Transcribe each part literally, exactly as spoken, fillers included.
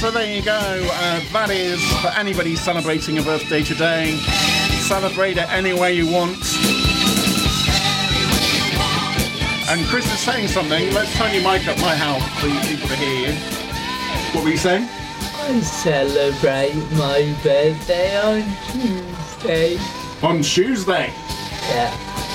So there you go. Uh, that is for anybody celebrating a birthday today. Celebrate it any way you want. And Chris is saying something. Let's turn your mic up my house for you people to hear you. What were you saying? I celebrate my birthday on Tuesday. On Tuesday? Yeah.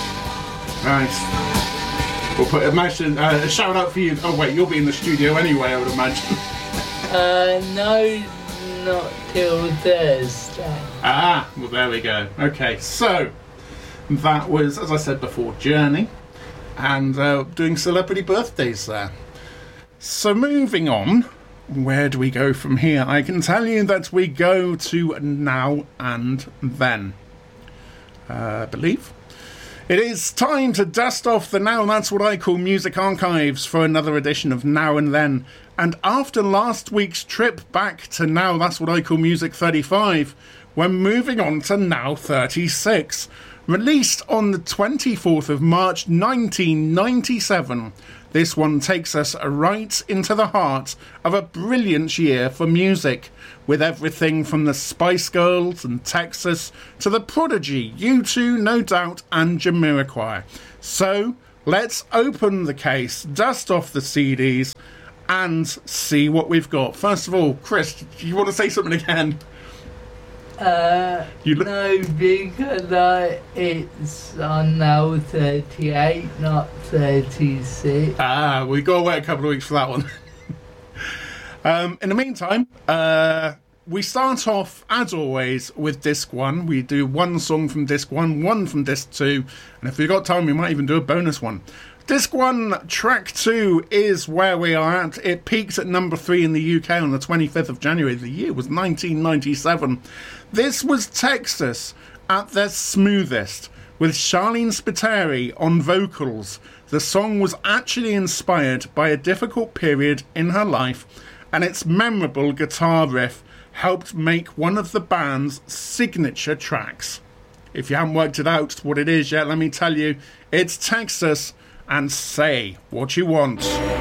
Right. We'll put imagine uh, a shout out for you. Oh wait, you'll be in the studio anyway, I would imagine. Uh, no, not till Thursday. Ah, well there we go. Okay, so that was, as I said before, Journey, and uh, doing celebrity birthdays there. So moving on, where do we go from here? I can tell you that we go to Now and Then. Uh, I believe. It is time to dust off the Now That's What I Call Music archives for another edition of Now and Then. And after last week's trip back to Now That's What I Call Music thirty-five, we're moving on to Now thirty-six. Released on the twenty-fourth of March nineteen ninety-seven, this one takes us right into the heart of a brilliant year for music, with everything from the Spice Girls and Texas to the Prodigy, U two, No Doubt and Jamiroquai. So let's open the case, dust off the C Ds and see what we've got. First of all, Chris, do you want to say something again? Uh, You look- no, because uh, it's on now thirty-eight, not thirty-six. Ah, we got to wait a couple of weeks for that one. um, in the meantime, uh, we start off, as always, with disc one. We do one song from disc one, one from disc two, and if we've got time, we might even do a bonus one. Disc one, track two is where we are at. It peaked at number three in the U K on the twenty-fifth of January. The year was nineteen ninety-seven. This was Texas at their smoothest, with Charlene Spiteri on vocals. The song was actually inspired by a difficult period in her life, and its memorable guitar riff helped make one of the band's signature tracks. If you haven't worked it out what it is yet, let me tell you, it's Texas and Say What You Want.